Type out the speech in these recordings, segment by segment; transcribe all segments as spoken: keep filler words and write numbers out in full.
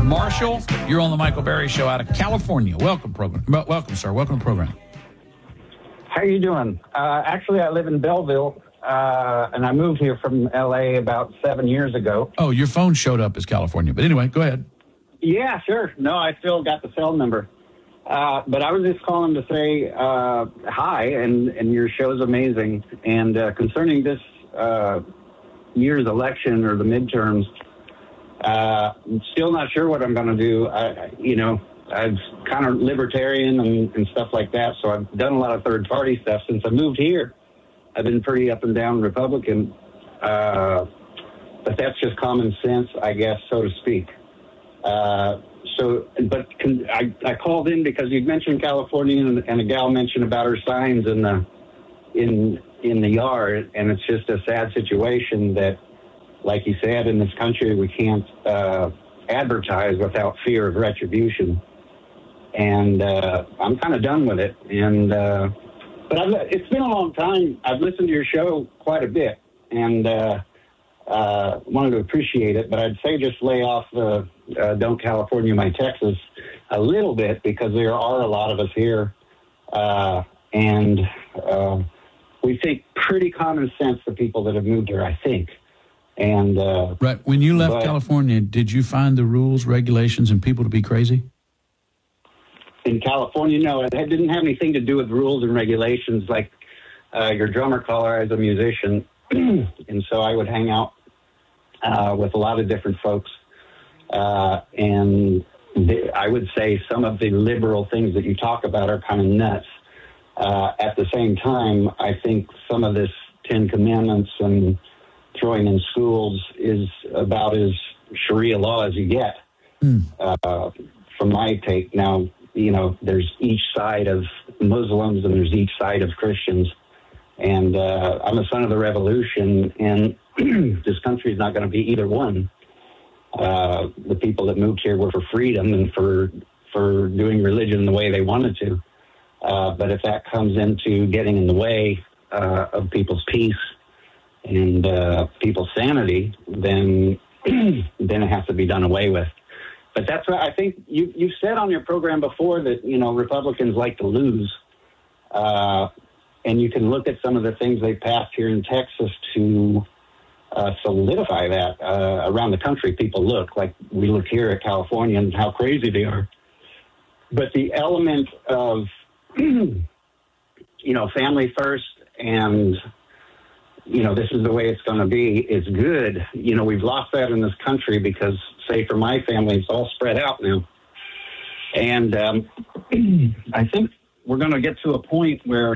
Marshall, you're on the Michael Berry Show out of California. Welcome, program. Welcome, sir. Welcome to the program. How you doing? Uh, actually, I live in Belleville, uh, and I moved here from L A about seven years ago. Oh, your phone showed up as California. But anyway, go ahead. Yeah, sure. No, I still got the cell number. Uh, but I was just calling to say uh, hi, and, and your show's amazing. And uh, concerning this uh, year's election or the midterms, uh, I'm still not sure what I'm going to do. I, you know, I'm kind of libertarian and, and stuff like that, so I've done a lot of third-party stuff. Since I moved here, I've been pretty up and down Republican, uh, but that's just common sense, I guess, so to speak. Uh, so, but can, I, I called in because you mentioned California, and, and a gal mentioned about her signs in the in in the yard, and it's just a sad situation that, like you said, in this country we can't uh, advertise without fear of retribution. And uh, I'm kind of done with it. And uh, but I've, it's been a long time. I've listened to your show quite a bit, and uh, uh, wanted to appreciate it. But I'd say just lay off the uh, "Don't California My Texas" a little bit, because there are a lot of us here, uh, and uh, we think pretty common sense, the people that have moved here, I think. And uh, right when you left but, California, did you find the rules, regulations, and people to be crazy? In California, no, it didn't have anything to do with rules and regulations. Like uh, your drummer caller as a musician, and so I would hang out uh, with a lot of different folks, uh, and th- I would say some of the liberal things that you talk about are kind of nuts. Uh, at the same time, I think some of this Ten Commandments and throwing in schools is about as Sharia law as you get, mm. uh, from my take. Now, you know, there's each side of Muslims and there's each side of Christians. And uh, I'm a son of the revolution, and this country is not going to be either one. Uh, the people that moved here were for freedom and for for doing religion the way they wanted to. Uh, but if that comes into getting in the way uh, of people's peace and uh, people's sanity, then then it has to be done away with. But that's what I think you, you've said on your program before, that, you know, Republicans like to lose. Uh, and you can look at some of the things they passed here in Texas to uh, solidify that. Uh, around the country, people look like we look here at California and how crazy they are. But the element of, you know, family first and, you know, this is the way it's going to be is good. You know, we've lost that in this country because, say, for my family, it's all spread out now. And um, I think we're going to get to a point where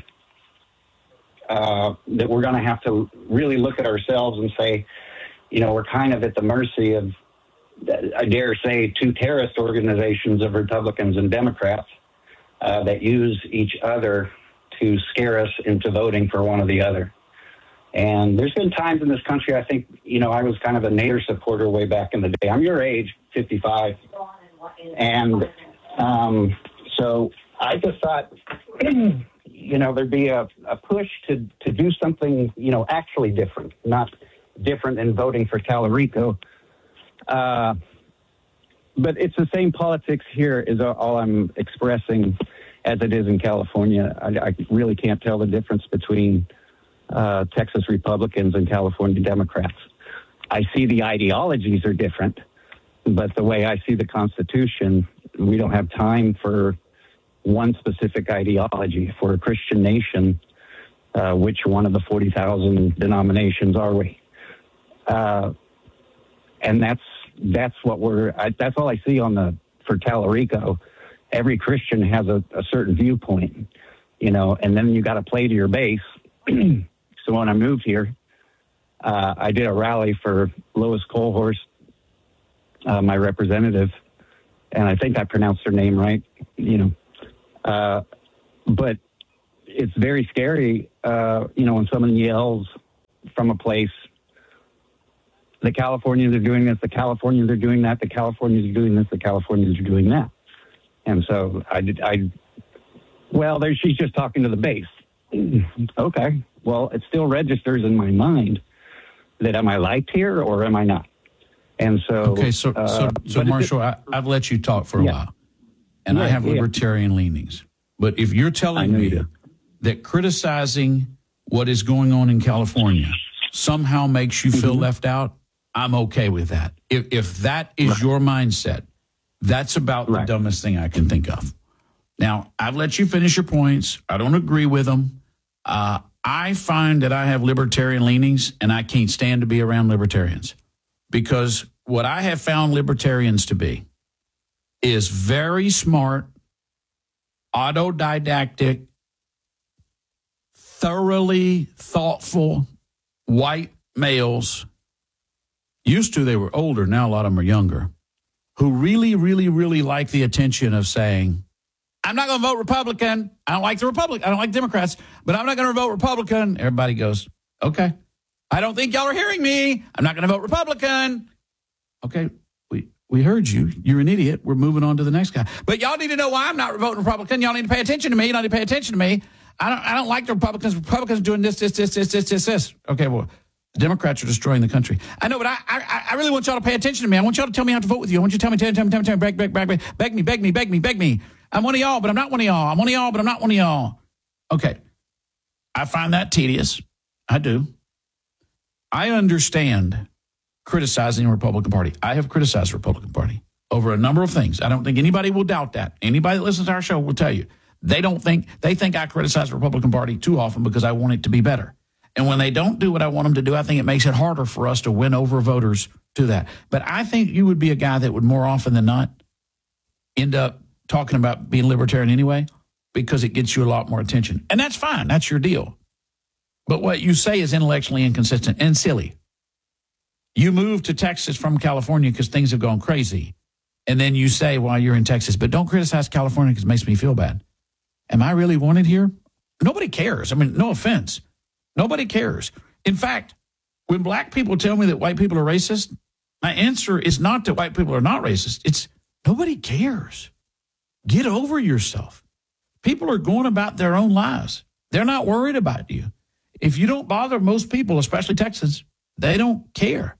uh, that we're going to have to really look at ourselves and say, you know, we're kind of at the mercy of, I dare say, two terrorist organizations of Republicans and Democrats uh, that use each other to scare us into voting for one or the other. And there's been times in this country, I think, you know, I was kind of a Nader supporter way back in the day. I'm your age, fifty-five. And um, so I just thought, you know, there'd be a, a push to, to do something, you know, actually different, not different than voting for Tallarico. Uh, but it's the same politics here is all I'm expressing as it is in California. I, I really can't tell the difference between Uh, Texas Republicans and California Democrats. I see the ideologies are different, but the way I see the Constitution, we don't have time for one specific ideology. For a Christian nation, uh, which one of the forty thousand denominations are we? Uh, and that's that's what we're. I, that's all I see on the for Tallarico. Every Christian has a, a certain viewpoint, you know, and then you got to play to your base. So when I moved here, uh, I did a rally for Lois Colhorst, uh, my representative, and I think I pronounced her name right, you know. Uh, but it's very scary, uh, you know, when someone yells from a place, the Californians are doing this, the Californians are doing that, the Californians are doing this, the Californians are doing that. And so I did, I, well, there, she's just talking to the base. Okay, well, it still registers in my mind that am I liked here or am I not? And so, okay, so uh, so, so Marshall, I, I've let you talk for a yeah. while, and yeah, I have yeah. libertarian leanings. But if you're telling me do. that criticizing what is going on in California somehow makes you feel mm-hmm. left out, I'm okay with that. If if that is right. your mindset, that's about right. the dumbest thing I can think of. Now, I've let you finish your points. I don't agree with them. Uh, I find that I have libertarian leanings, and I can't stand to be around libertarians. Because what I have found libertarians to be is very smart, autodidactic, thoroughly thoughtful white males. Used to, they were older. Now a lot of them are younger, who really, really, really like the attention of saying, I'm not going to vote Republican. I don't like the Republic. I don't like Democrats, but I'm not going to vote Republican. Everybody goes, okay. I don't think y'all are hearing me. I'm not going to vote Republican. Okay, we we heard you. You're an idiot. We're moving on to the next guy. But y'all need to know why I'm not voting Republican. Y'all need to pay attention to me. Y'all need to pay attention to me. I don't I don't like the Republicans. Republicans doing this, this, this, this, this, this, this. Okay, well, the Democrats are destroying the country. I know, but I I, I really want y'all to pay attention to me. I want y'all to tell me how to vote with you. I want you to tell me, tell me, tell me, tell me, tell me, beg, beg, beg, beg, beg me, beg me, beg me, beg me. I'm one of y'all, but I'm not one of y'all. I'm one of y'all, but I'm not one of y'all. Okay, I find that tedious. I do. I understand criticizing the Republican Party. I have criticized the Republican Party over a number of things. I don't think anybody will doubt that. Anybody that listens to our show will tell you. They don't think, they think I criticize the Republican Party too often because I want it to be better. And when they don't do what I want them to do, I think it makes it harder for us to win over voters to that. But I think you would be a guy that would more often than not end up talking about being libertarian anyway, because it gets you a lot more attention. And that's fine. That's your deal. But what you say is intellectually inconsistent and silly. You moved to Texas from California because things have gone crazy. And then you say, well, you're in Texas, but don't criticize California because it makes me feel bad. Am I really wanted here? Nobody cares. I mean, no offense. Nobody cares. In fact, when black people tell me that white people are racist, my answer is not that white people are not racist. It's nobody cares. Get over yourself. People are going about their own lives. They're not worried about you. If you don't bother most people, especially Texans, they don't care.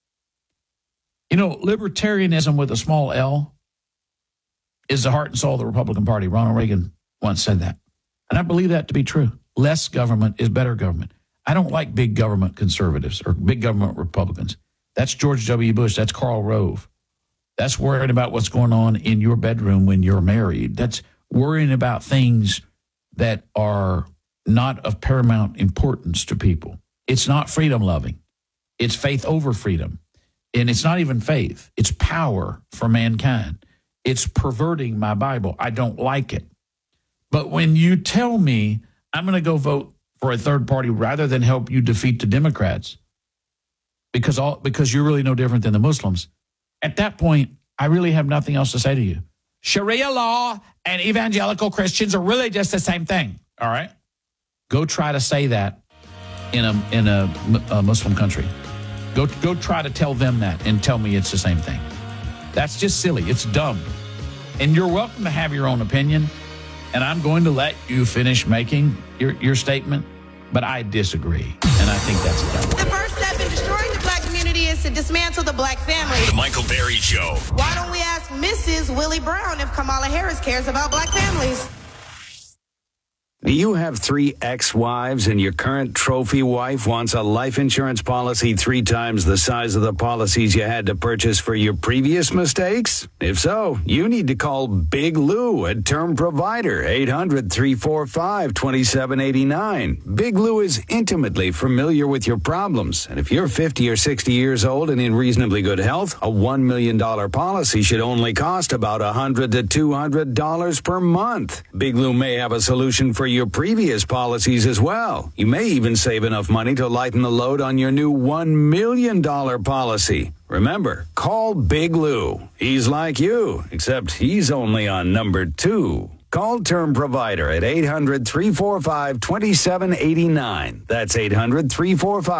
You know, libertarianism with a small L is the heart and soul of the Republican Party. Ronald Reagan once said that. And I believe that to be true. Less government is better government. I don't like big government conservatives or big government Republicans. That's George W. Bush. That's Karl Rove. That's worrying about what's going on in your bedroom when you're married. That's worrying about things that are not of paramount importance to people. It's not freedom loving. It's faith over freedom. And it's not even faith. It's power for mankind. It's perverting my Bible. I don't like it. But when you tell me I'm going to go vote for a third party rather than help you defeat the Democrats because all because you're really no different than the Muslims, at that point, I really have nothing else to say to you. Sharia law and evangelical Christians are really just the same thing. All right? Go try to say that in a in a, a Muslim country. Go go try to tell them that and tell me it's the same thing. That's just silly. It's dumb. And you're welcome to have your own opinion. And I'm going to let you finish making your, your statement, but I disagree. And I think that's a dumb. The first step in destroying the black community is to dismantle the black family. The Michael Berry Show. Why don't we ask Missus Willie Brown if Kamala Harris cares about black families? Do you have three ex-wives and your current trophy wife wants a life insurance policy three times the size of the policies you had to purchase for your previous mistakes? If so, you need to call Big Lou at Term Provider, eight hundred, three four five, two seven eight nine. Big Lou is intimately familiar with your problems, and if you're fifty or sixty years old and in reasonably good health, a one million dollars policy should only cost about one hundred to two hundred dollars per month. Big Lou may have a solution for your previous policies as well. You may even save enough money to lighten the load on your new one million dollars policy. Remember, call Big Lou. He's like you, except he's only on number two. Call Term Provider at eight hundred, three four five, two seven eight nine. That's eight hundred, three four five